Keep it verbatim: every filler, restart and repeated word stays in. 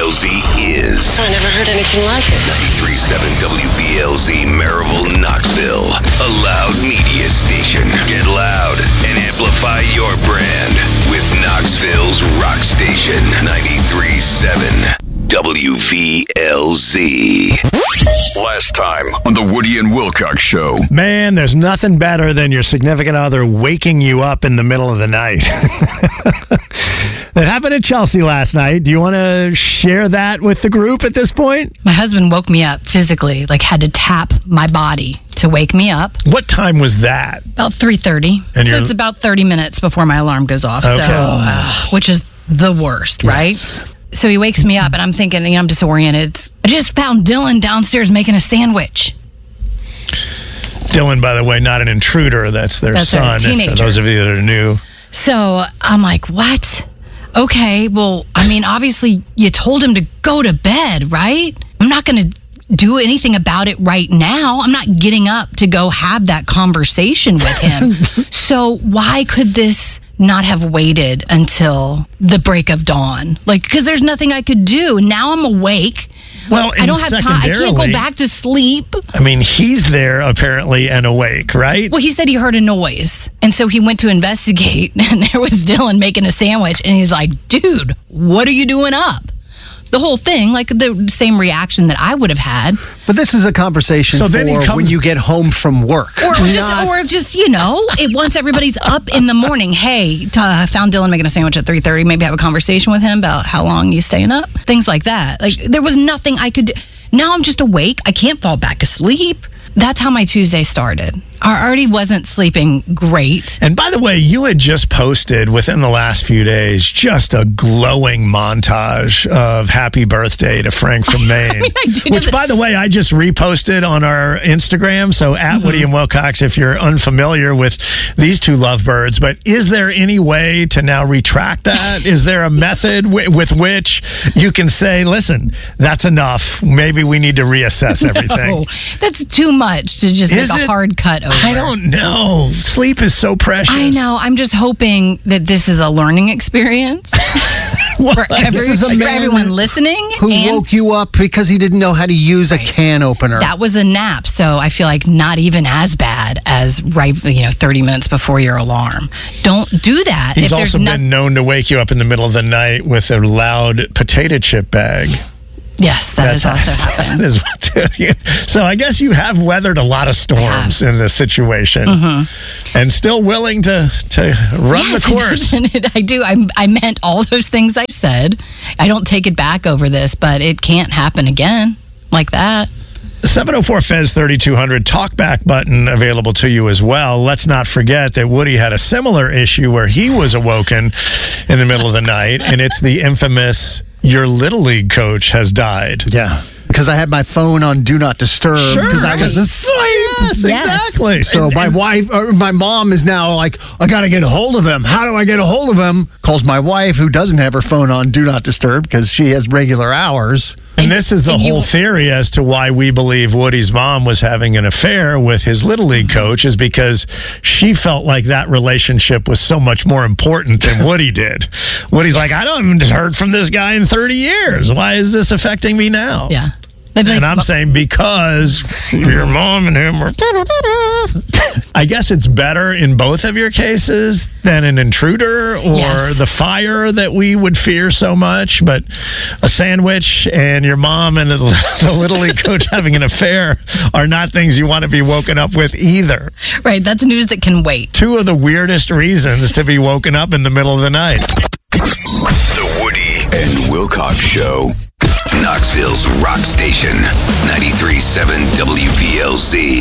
L Z is... I never heard anything like it. ninety-three point seven W V L Z Maryville, Knoxville. A loud media station. Get loud and amplify your brand with Knoxville's rock station. ninety-three point seven W V L Z. Last time on the Woody and Wilcox Show. Man, there's nothing better than your significant other waking you up in the middle of the night. That happened at Chelsea last night. Do you want to share that with the group at this point? My husband woke me up physically, like had to tap my body to wake me up. What time was that? About three thirty. And so you're- it's about thirty minutes before my alarm goes off. Okay. So, uh, which is the worst, Yes. right? So he wakes me up and I'm thinking, you know, I'm disoriented. I just found Dylan downstairs making a sandwich. Dylan, by the way, not an intruder. That's their That's their son. teenager. For those of you that are new. So I'm like, what? Okay, well, I mean, obviously you told him to go to bed, right? I'm not going to do anything about it right now. I'm not getting up to go have that conversation with him. So why could this not have waited until the break of dawn? Like, because there's nothing I could do. Now I'm awake. Well, I don't have time. I can't go secondarily- back to sleep. I mean, he's there apparently and awake, right? Well, he said he heard a noise. And so he went to investigate, and there was Dylan making a sandwich. And he's like, dude, what are you doing up? The whole thing, like the same reaction that I would have had. But this is a conversation So for then he when comes- you get home from work. Or just, or just, you know, it once everybody's up in the morning. Hey, t- I found Dylan making a sandwich at three thirty. Maybe have a conversation with him about how long you staying up. Things like that. Like, there was nothing I could do. Now I'm just awake. I can't fall back asleep. That's how my Tuesday started. I already wasn't sleeping great. And by the way, you had just posted within the last few days just a glowing montage of happy birthday to Frank from Maine. I did Which, just- by the way, I just reposted on our Instagram. So at Mm-hmm. Woody and Wilcox, if you're unfamiliar with these two lovebirds. But is there any way to now retract that? Is there a method w- with which you can say, listen, that's enough. Maybe we need to reassess everything. No, that's too much to just Is make a it? hard cut over. I don't know. Sleep is so precious. I know. I'm just hoping that this is a learning experience What? for, every, This is a for man everyone listening. Who and woke you up because he didn't know how to use Right. a can opener. that was a nap, so I feel like not even as bad as right, you know, thirty minutes before your alarm. Don't do that. He's if there's also no- been known to wake you up in the middle of the night with a loud potato chip bag. Yes, that has also That happened. is what, so I guess you have weathered a lot of storms in this situation, and still willing to to run Yes, the course. it doesn't- I do. I, I meant all those things I said. I don't take it back over this, but it can't happen again like that. seven oh four F E Z thirty-two hundred talkback button available to you as well. Let's not forget that Woody had a similar issue where he was awoken in the middle of the night, and it's the infamous "your Little League coach has died." Yeah. Because I had my phone on Do Not Disturb because I was asleep. Yes, Yes. exactly. So And- my wife, or my mom is now like, I got to get a hold of him. How do I get a hold of him? Calls my wife, who doesn't have her phone on Do Not Disturb because she has regular hours. And this is the And you- whole theory as to why we believe Woody's mom was having an affair with his Little League coach is because she felt like that relationship was so much more important than Woody did. Woody's like, I don't haven't heard from this guy in thirty years. Why is this affecting me now? Yeah. They'd be And like, I'm saying because your mom and him were... I guess it's better in both of your cases than an intruder or Yes. the fire that we would fear so much. But a sandwich and your mom and the Little League coach having an affair are not things you want to be woken up with either. right, that's news that can wait. Two of the weirdest reasons to be woken up in the middle of the night. The Woody and Wilcox Show. Knoxville's rock station. ninety-three point seven W V L Z.